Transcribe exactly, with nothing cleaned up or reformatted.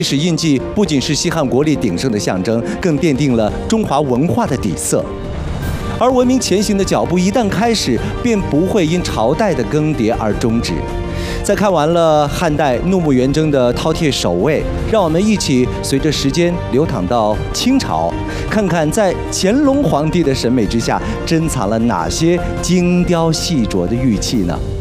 历史印记不仅是西汉国力鼎盛的象征，更奠定了中华文化的底色。而文明前行的脚步一旦开始，便不会因朝代的更迭而终止。在看完了汉代怒目圆睁的饕餮守卫，让我们一起随着时间流淌到清朝，看看在乾隆皇帝的审美之下，珍藏了哪些精雕细琢的玉器呢？